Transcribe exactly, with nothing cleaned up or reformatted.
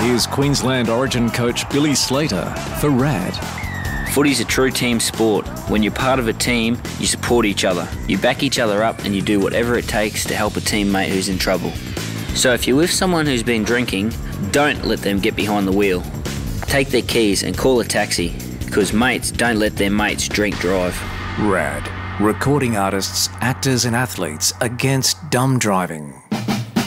here's Queensland Origin coach Billy Slater for RAD. Footy's a true team sport. When you're part of a team, you support each other. You back each other up and you do whatever it takes to help a teammate who's in trouble. So if you're with someone who's been drinking, don't let them get behind the wheel. Take their keys and call a taxi, because mates don't let their mates drink drive. RAD. Recording artists, actors and athletes against dumb driving.